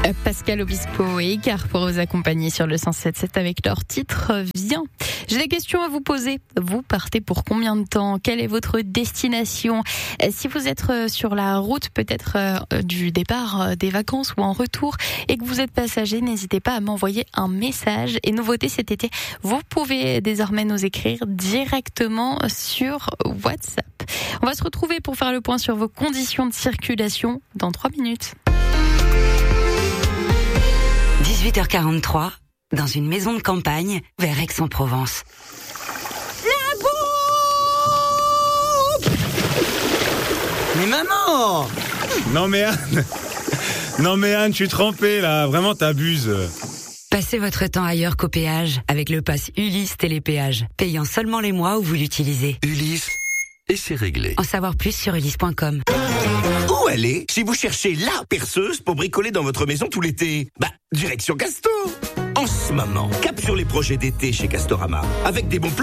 Pascal Obispo et Icar pour vous accompagner sur le 107.7 avec leur titre Viens. J'ai des questions à vous poser. Vous partez pour combien de temps? Quelle est votre destination? Si vous êtes sur la route peut-être du départ des vacances ou en retour et que vous êtes passager, n'hésitez pas à m'envoyer un message. Et nouveauté cet été, vous pouvez désormais nous écrire directement sur WhatsApp. On va se retrouver pour faire le point sur vos conditions de circulation dans 3 minutes. 18h43, dans une maison de campagne, vers Aix-en-Provence. La bombe! Mais maman! Non mais Anne, je suis trempé là, vraiment t'abuses. Passez votre temps ailleurs qu'au péage avec le pass Ulysse Télépéage, payant seulement les mois où vous l'utilisez. Ulysse, et c'est réglé. En savoir plus sur ulysse.com. Où aller si vous cherchez la perceuse pour bricoler dans votre maison tout l'été? Direction Castor. En ce moment, cap sur les projets d'été chez Castorama, avec des bons plans.